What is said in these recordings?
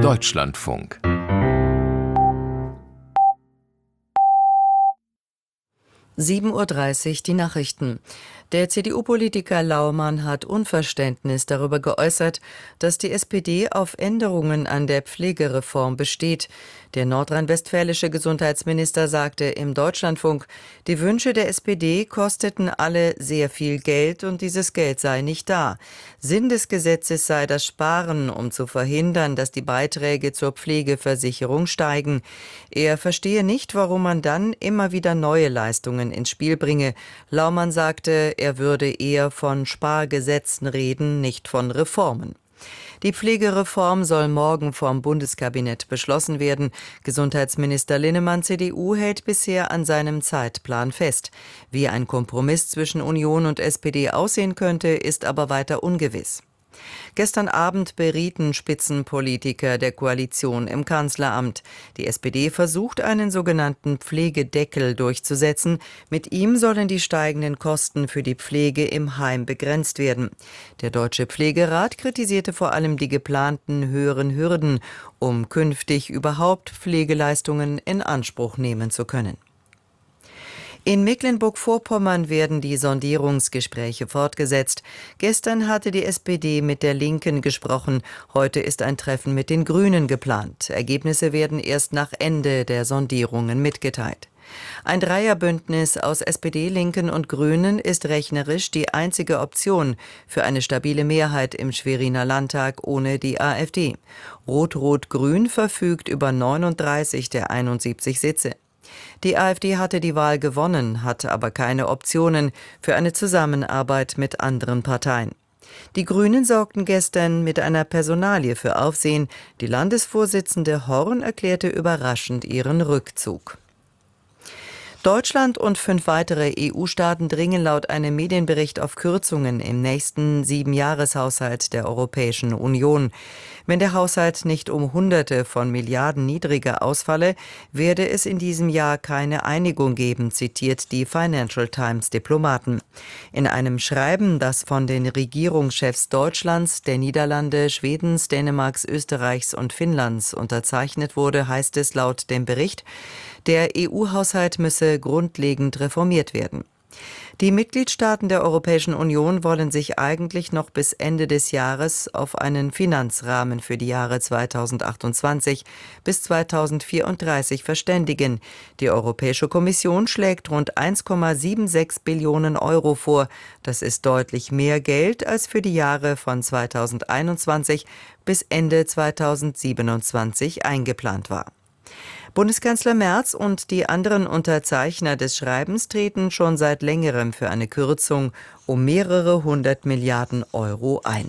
Deutschlandfunk. (7:30 Uhr) die Nachrichten. Der CDU-Politiker Laumann hat Unverständnis darüber geäußert, dass die SPD auf Änderungen an der Pflegereform besteht. Der nordrhein-westfälische Gesundheitsminister sagte im Deutschlandfunk, die Wünsche der SPD kosteten alle sehr viel Geld und dieses Geld sei nicht da. Sinn des Gesetzes sei das Sparen, um zu verhindern, dass die Beiträge zur Pflegeversicherung steigen. Er verstehe nicht, warum man dann immer wieder neue Leistungen ins Spiel bringe. Laumann sagte, er würde eher von Spargesetzen reden, nicht von Reformen. Die Pflegereform soll morgen vom Bundeskabinett beschlossen werden. Gesundheitsminister Linnemann, CDU, hält bisher an seinem Zeitplan fest. Wie ein Kompromiss zwischen Union und SPD aussehen könnte, ist aber weiter ungewiss. Gestern Abend berieten Spitzenpolitiker der Koalition im Kanzleramt. Die SPD versucht, einen sogenannten Pflegedeckel durchzusetzen. Mit ihm sollen die steigenden Kosten für die Pflege im Heim begrenzt werden. Der Deutsche Pflegerat kritisierte vor allem die geplanten höheren Hürden, um künftig überhaupt Pflegeleistungen in Anspruch nehmen zu können. In Mecklenburg-Vorpommern werden die Sondierungsgespräche fortgesetzt. Gestern hatte die SPD mit der Linken gesprochen. Heute ist ein Treffen mit den Grünen geplant. Ergebnisse werden erst nach Ende der Sondierungen mitgeteilt. Ein Dreierbündnis aus SPD, Linken und Grünen ist rechnerisch die einzige Option für eine stabile Mehrheit im Schweriner Landtag ohne die AfD. Rot-Rot-Grün verfügt über 39 der 71 Sitze. Die AfD hatte die Wahl gewonnen, hatte aber keine Optionen für eine Zusammenarbeit mit anderen Parteien. Die Grünen sorgten gestern mit einer Personalie für Aufsehen. Die Landesvorsitzende Horn erklärte überraschend ihren Rückzug. Deutschland und 5 weitere EU-Staaten dringen laut einem Medienbericht auf Kürzungen im nächsten 7-Jahreshaushalt der Europäischen Union. Wenn der Haushalt nicht um Hunderte von Milliarden niedriger ausfalle, werde es in diesem Jahr keine Einigung geben, zitiert die Financial Times Diplomaten. In einem Schreiben, das von den Regierungschefs Deutschlands, der Niederlande, Schwedens, Dänemarks, Österreichs und Finnlands unterzeichnet wurde, heißt es laut dem Bericht, der EU-Haushalt müsse grundlegend reformiert werden. Die Mitgliedstaaten der Europäischen Union wollen sich eigentlich noch bis Ende des Jahres auf einen Finanzrahmen für die Jahre 2028 bis 2034 verständigen. Die Europäische Kommission schlägt rund 1,76 Billionen Euro vor. Das ist deutlich mehr Geld, als für die Jahre von 2021 bis Ende 2027 eingeplant war. Bundeskanzler Merz und die anderen Unterzeichner des Schreibens treten schon seit längerem für eine Kürzung um mehrere 100 Milliarden Euro ein.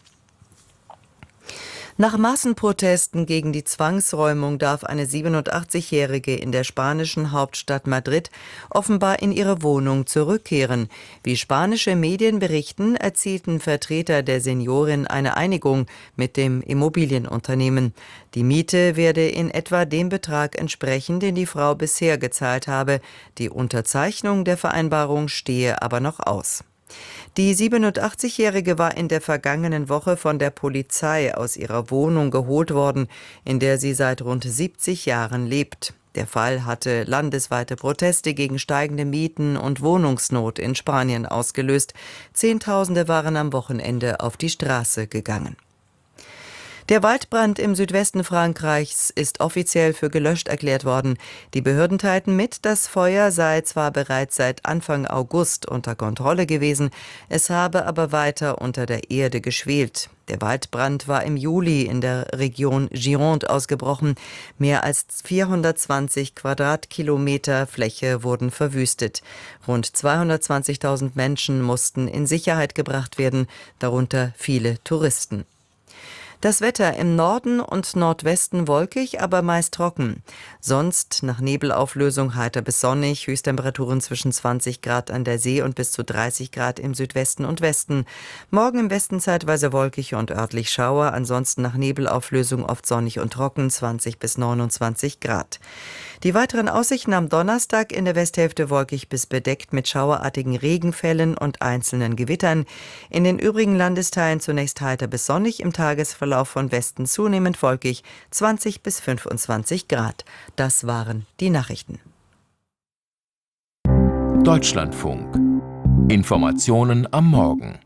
Nach Massenprotesten gegen die Zwangsräumung darf eine 87-Jährige in der spanischen Hauptstadt Madrid offenbar in ihre Wohnung zurückkehren. Wie spanische Medien berichten, erzielten Vertreter der Seniorin eine Einigung mit dem Immobilienunternehmen. Die Miete werde in etwa dem Betrag entsprechen, den die Frau bisher gezahlt habe. Die Unterzeichnung der Vereinbarung stehe aber noch aus. Die 87-Jährige war in der vergangenen Woche von der Polizei aus ihrer Wohnung geholt worden, in der sie seit rund 70 Jahren lebt. Der Fall hatte landesweite Proteste gegen steigende Mieten und Wohnungsnot in Spanien ausgelöst. Zehntausende waren am Wochenende auf die Straße gegangen. Der Waldbrand im Südwesten Frankreichs ist offiziell für gelöscht erklärt worden. Die Behörden teilten mit, das Feuer sei zwar bereits seit Anfang August unter Kontrolle gewesen, es habe aber weiter unter der Erde geschwelt. Der Waldbrand war im Juli in der Region Gironde ausgebrochen. Mehr als 420 Quadratkilometer Fläche wurden verwüstet. Rund 220.000 Menschen mussten in Sicherheit gebracht werden, darunter viele Touristen. Das Wetter im Norden und Nordwesten wolkig, aber meist trocken. Sonst nach Nebelauflösung heiter bis sonnig, Höchsttemperaturen zwischen 20 Grad an der See und bis zu 30 Grad im Südwesten und Westen. Morgen im Westen zeitweise wolkig und örtlich Schauer, ansonsten nach Nebelauflösung oft sonnig und trocken, 20 bis 29 Grad. Die weiteren Aussichten am Donnerstag: in der Westhälfte wolkig bis bedeckt mit schauerartigen Regenfällen und einzelnen Gewittern. In den übrigen Landesteilen zunächst heiter bis sonnig, im Tagesverlauf von Westen zunehmend wolkig, 20 bis 25 Grad. Das waren die Nachrichten. Deutschlandfunk. Informationen am Morgen.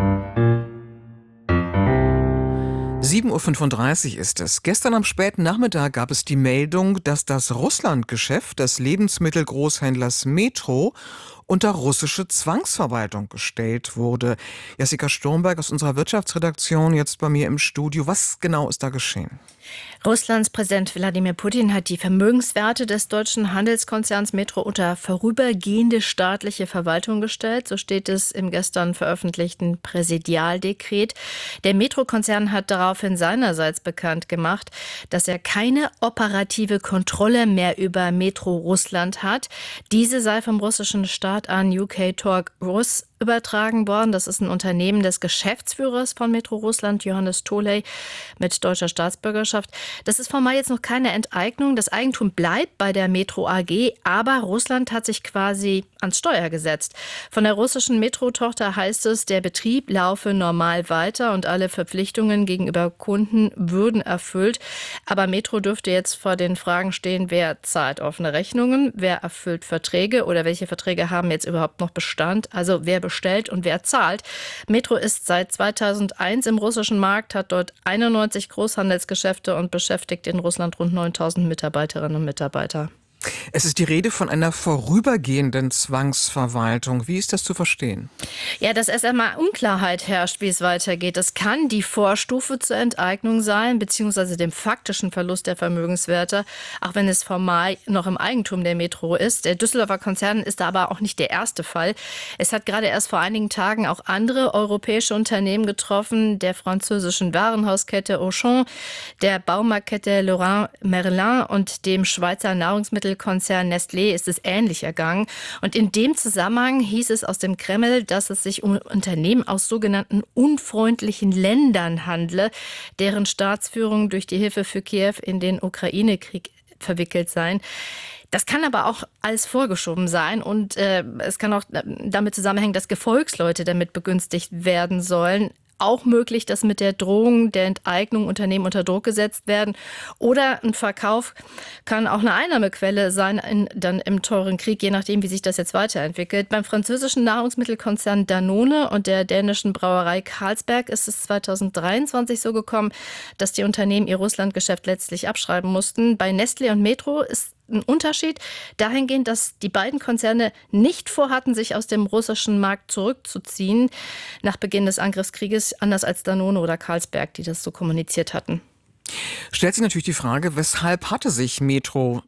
7:35 Uhr ist es. Gestern am späten Nachmittag gab es die Meldung, dass das Russlandgeschäft des Lebensmittelgroßhändlers Metro unter russische Zwangsverwaltung gestellt wurde. Jessica Sturmberg aus unserer Wirtschaftsredaktion jetzt bei mir im Studio. Was genau ist da geschehen? Russlands Präsident Wladimir Putin hat die Vermögenswerte des deutschen Handelskonzerns Metro unter vorübergehende staatliche Verwaltung gestellt. So steht es im gestern veröffentlichten Präsidialdekret. Der Metro-Konzern hat daraufhin seinerseits bekannt gemacht, dass er keine operative Kontrolle mehr über Metro Russland hat. Diese sei vom russischen Staat an UK Torg Rus übertragen worden. Das ist ein Unternehmen des Geschäftsführers von Metro Russland, Johannes Toley, mit deutscher Staatsbürgerschaft. Das ist formal jetzt noch keine Enteignung. Das Eigentum bleibt bei der Metro AG, aber Russland hat sich quasi ans Steuer gesetzt. Von der russischen Metro-Tochter heißt es, der Betrieb laufe normal weiter und alle Verpflichtungen gegenüber Kunden würden erfüllt. Aber Metro dürfte jetzt vor den Fragen stehen, wer zahlt offene Rechnungen, wer erfüllt Verträge oder welche Verträge haben jetzt überhaupt noch Bestand, also wer bestellt und wer zahlt. Metro ist seit 2001 im russischen Markt, hat dort 91 Großhandelsgeschäfte und beschäftigt in Russland rund 9.000 Mitarbeiterinnen und Mitarbeiter. Es ist die Rede von einer vorübergehenden Zwangsverwaltung. Wie ist das zu verstehen? Ja, dass erst einmal Unklarheit herrscht, wie es weitergeht. Es kann die Vorstufe zur Enteignung sein, beziehungsweise dem faktischen Verlust der Vermögenswerte, auch wenn es formal noch im Eigentum der Metro ist. Der Düsseldorfer Konzern ist da aber auch nicht der erste Fall. Es hat gerade erst vor einigen Tagen auch andere europäische Unternehmen getroffen, der französischen Warenhauskette Auchan, der Baumarktkette Leroy Merlin und dem Schweizer Nahrungsmittelkonzern Nestlé ist es ähnlich ergangen. Und in dem Zusammenhang hieß es aus dem Kreml, dass es sich um Unternehmen aus sogenannten unfreundlichen Ländern handle, deren Staatsführung durch die Hilfe für Kiew in den Ukraine-Krieg verwickelt seien. Das kann aber auch alles vorgeschoben sein und es kann auch damit zusammenhängen, dass Gefolgsleute damit begünstigt werden sollen. Auch möglich, dass mit der Drohung der Enteignung Unternehmen unter Druck gesetzt werden. Oder ein Verkauf kann auch eine Einnahmequelle sein, dann im teuren Krieg, je nachdem, wie sich das jetzt weiterentwickelt. Beim französischen Nahrungsmittelkonzern Danone und der dänischen Brauerei Carlsberg ist es 2023 so gekommen, dass die Unternehmen ihr Russlandgeschäft letztlich abschreiben mussten. Bei Nestlé und Metro ist ein Unterschied dahingehend, dass die beiden Konzerne nicht vorhatten, sich aus dem russischen Markt zurückzuziehen nach Beginn des Angriffskrieges, anders als Danone oder Carlsberg, die das so kommuniziert hatten. Stellt sich natürlich die Frage, weshalb hatte sich Metro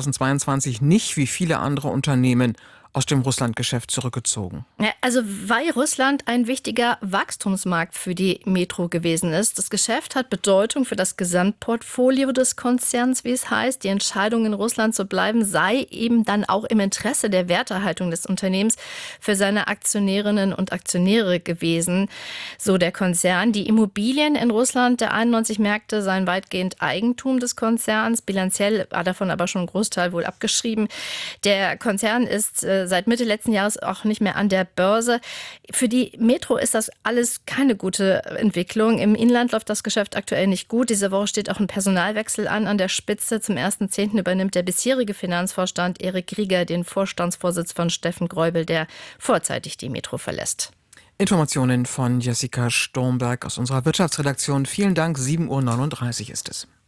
2022 nicht wie viele andere Unternehmen aus dem Russlandgeschäft zurückgezogen? Ja, also weil Russland ein wichtiger Wachstumsmarkt für die Metro gewesen ist. Das Geschäft hat Bedeutung für das Gesamtportfolio des Konzerns, wie es heißt. Die Entscheidung, in Russland zu bleiben, sei eben dann auch im Interesse der Werterhaltung des Unternehmens für seine Aktionärinnen und Aktionäre gewesen, so der Konzern. Die Immobilien in Russland der 91 Märkte seien weitgehend Eigentum des Konzerns. Bilanziell war davon aber schon ein Großteil wohl abgeschrieben. Der Konzern ist seit Mitte letzten Jahres auch nicht mehr an der Börse. Für die Metro ist das alles keine gute Entwicklung. Im Inland läuft das Geschäft aktuell nicht gut. Diese Woche steht auch ein Personalwechsel an. An der Spitze zum 1.10. übernimmt der bisherige Finanzvorstand Erik Rieger den Vorstandsvorsitz von Steffen Greubel, der vorzeitig die Metro verlässt. Informationen von Jessica Sturmberg aus unserer Wirtschaftsredaktion. Vielen Dank, 7:39 Uhr ist es.